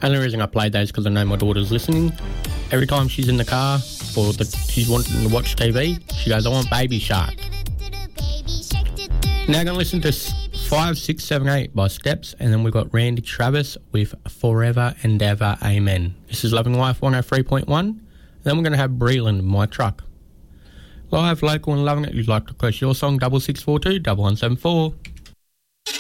Only reason I played that is because I know my daughter's listening. Every time she's in the car or she's wanting to watch TV, she goes, I want Baby Shark. Now I'm going to listen to 5, 6, 7, 8 by Steps, and then we've got Randy Travis with Forever and Ever Amen. This is Loving Life 103.1. Then we're going to have Breland, My Truck. Live, local and loving it. You'd like to request your song, 6642 1174.